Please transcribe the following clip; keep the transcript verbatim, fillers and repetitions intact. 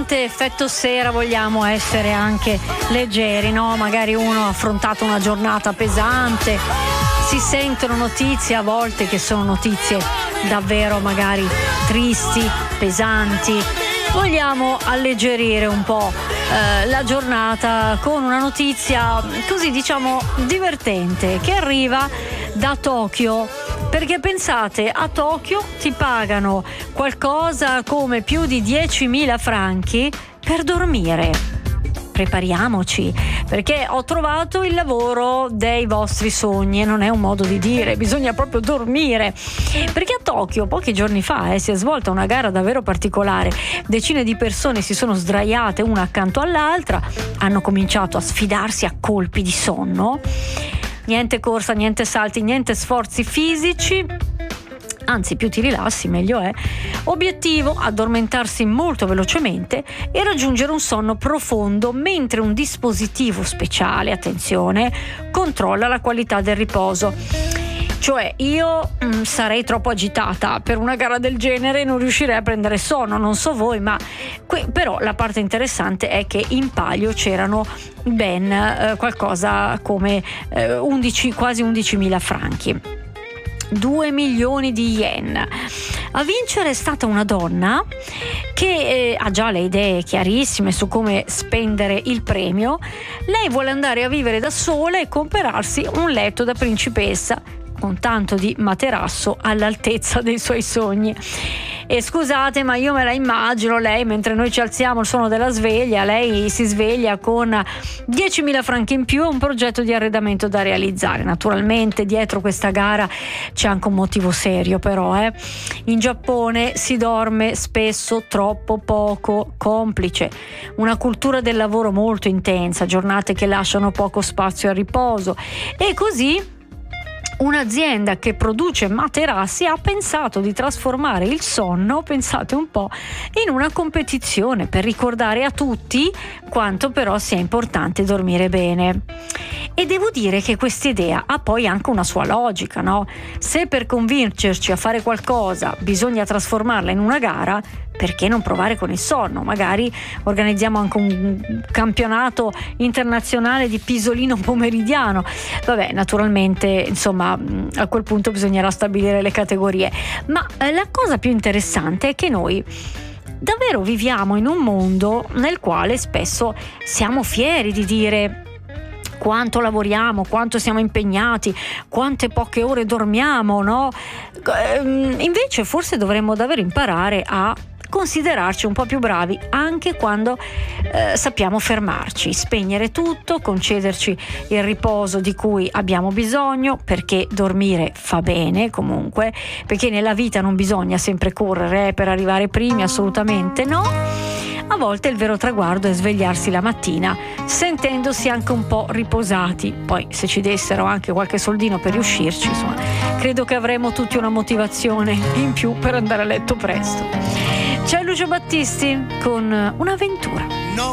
nonostante effetto sera vogliamo essere anche leggeri, no? Magari uno ha affrontato una giornata pesante, si sentono notizie a volte che sono notizie davvero magari tristi, pesanti. Vogliamo alleggerire un po' eh, la giornata con una notizia così, diciamo, divertente, che arriva da Tokyo, perché pensate, a Tokyo ti pagano qualcosa come più di diecimila franchi per dormire. Prepariamoci, perché ho trovato il lavoro dei vostri sogni, e non è un modo di dire, bisogna proprio dormire, perché a Tokyo pochi giorni fa eh, si è svolta una gara davvero particolare. Decine di persone si sono sdraiate una accanto all'altra, hanno cominciato a sfidarsi a colpi di sonno. Niente corsa, niente salti, niente sforzi fisici, anzi più ti rilassi meglio è. Obiettivo: addormentarsi molto velocemente e raggiungere un sonno profondo, mentre un dispositivo speciale, attenzione, controlla la qualità del riposo. Cioè io mh, sarei troppo agitata per una gara del genere e non riuscirei a prendere sonno, non so voi, ma que- però la parte interessante è che in palio c'erano ben eh, qualcosa come eh, undici, quasi undicimila franchi. due milioni di yen. A vincere è stata una donna che eh, ha già le idee chiarissime su come spendere il premio. Lei vuole andare a vivere da sola e comperarsi un letto da principessa con tanto di materasso all'altezza dei suoi sogni. E scusate, ma io me la immagino lei, mentre noi ci alziamo il suono della sveglia, lei si sveglia con diecimila franchi in più e un progetto di arredamento da realizzare. Naturalmente dietro questa gara c'è anche un motivo serio, però eh. In Giappone si dorme spesso troppo poco, complice una cultura del lavoro molto intensa, giornate che lasciano poco spazio al riposo, e così un'azienda che produce materassi ha pensato di trasformare il sonno, pensate un po', in una competizione per ricordare a tutti quanto però sia importante dormire bene. E devo dire che questa idea ha poi anche una sua logica, no? Se per convincerci a fare qualcosa bisogna trasformarla in una gara, perché non provare con il sonno? Magari organizziamo anche un campionato internazionale di pisolino pomeridiano. Vabbè, naturalmente, insomma, a quel punto bisognerà stabilire le categorie. Ma eh, la cosa più interessante è che noi davvero viviamo in un mondo nel quale spesso siamo fieri di dire quanto lavoriamo, quanto siamo impegnati, quante poche ore dormiamo, no? Invece forse dovremmo davvero imparare a considerarci un po' più bravi anche quando eh, sappiamo fermarci, spegnere tutto, concederci il riposo di cui abbiamo bisogno, perché dormire fa bene comunque, perché nella vita non bisogna sempre correre eh, per arrivare primi, assolutamente no. A volte il vero traguardo è svegliarsi la mattina sentendosi anche un po' riposati. Poi se ci dessero anche qualche soldino per riuscirci, insomma, credo che avremo tutti una motivazione in più per andare a letto presto. C'è Lucio Battisti con Un'avventura.